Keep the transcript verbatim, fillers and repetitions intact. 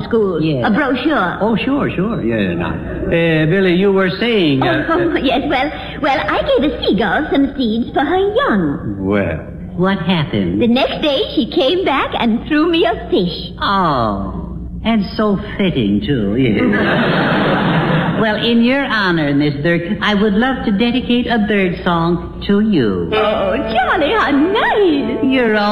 school. Yes. A brochure. Oh, sure, sure. Yeah, now. Uh, Billy, you were saying... Uh, oh, oh, yes, well, well, I gave a seagull some seeds for her young. Well, what happened? The next day, she came back and threw me a fish. Oh, and so fitting, too. Yeah. Well, in your honor, Miss Dirk, I would love to dedicate a bird song to you. Oh, Charlie, how nice. You're all